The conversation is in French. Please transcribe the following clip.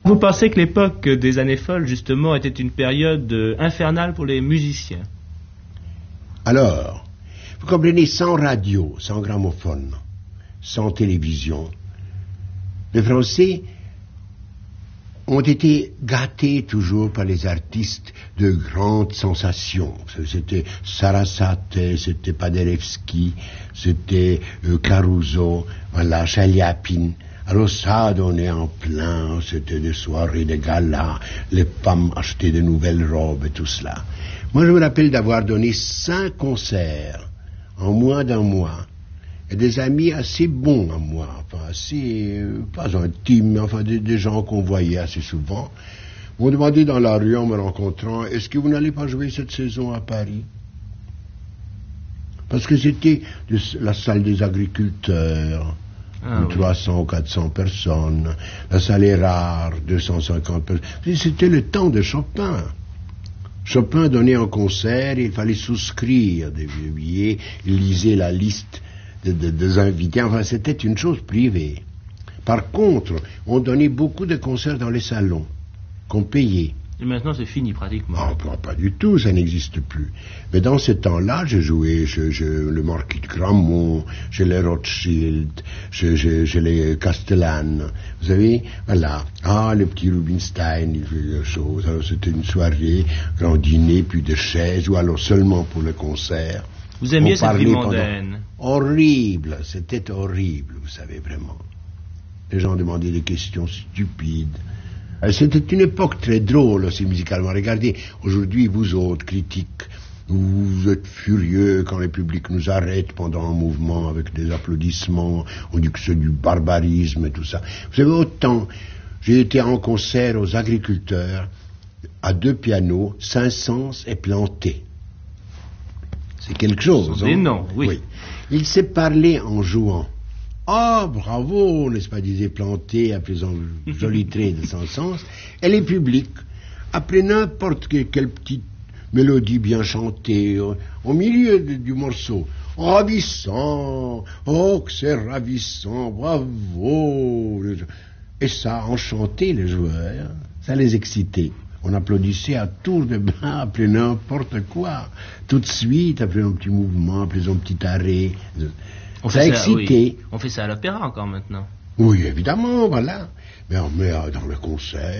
Vous pensez que l'époque des années folles, justement, était une période infernale pour les musiciens? Alors, vous comprenez, sans radio, sans gramophone, sans télévision, les Français ont été gâtés toujours par les artistes de grandes sensations. C'était Sarasate, c'était Paderewski, c'était Caruso, voilà, Chaliapin. Alors ça donnait en plein, c'était des soirées de gala, les femmes achetaient de nouvelles robes et tout cela. Moi je me rappelle d'avoir donné 5 concerts en moins d'un mois. Et des amis assez bons à moi, enfin assez, pas intimes, mais enfin des gens qu'on voyait assez souvent, m'ont demandé dans la rue en me rencontrant, est-ce que vous n'allez pas jouer cette saison à Paris? Parce que c'était la salle des agriculteurs, 300 ou 400 personnes, la salle est rare, 250 personnes. C'était le temps de Chopin. Chopin donnait un concert, il fallait souscrire des billets, il lisait la liste des invités, enfin c'était une chose privée. Par contre, on donnait beaucoup de concerts dans les salons, qu'on payait. Et maintenant c'est fini pratiquement. Pas du tout, ça n'existe plus. Mais dans ce temps-là, j'ai joué chez le Marquis de Gramont, chez les Rothschild, chez les Castellane. Vous savez, voilà. Le petit Rubinstein, il faisait des choses. Alors c'était une soirée, grand dîner, puis des chaises, ou alors seulement pour le concert. Vous aimiez cette vie mondaine? Horrible, c'était horrible, vous savez, vraiment. Les gens demandaient des questions stupides. C'était une époque très drôle aussi musicalement. Regardez, aujourd'hui, vous autres critiques, vous êtes furieux quand le public nous arrête pendant un mouvement avec des applaudissements, on dit que c'est du barbarisme et tout ça. Vous savez, autant, j'ai été en concert aux agriculteurs, à 2 pianos, Saint-Saëns et Planté. C'est quelque chose, hein? Non, oui. Il s'est parlé en jouant. Bravo, n'est-ce pas, disait Planté, après un joli trait de Saint-Saëns. Et les publics, après n'importe quelle petite mélodie bien chantée, au milieu du morceau, ravissant, que c'est ravissant, bravo. Et ça enchantait les joueurs, ça les excitait. On applaudissait à tour de bras, après n'importe quoi. Tout de suite, après un petit mouvement, après un petit arrêt. Ça a excité. On fait ça à l'opéra encore maintenant. Oui, évidemment, voilà. Mais dans le concert...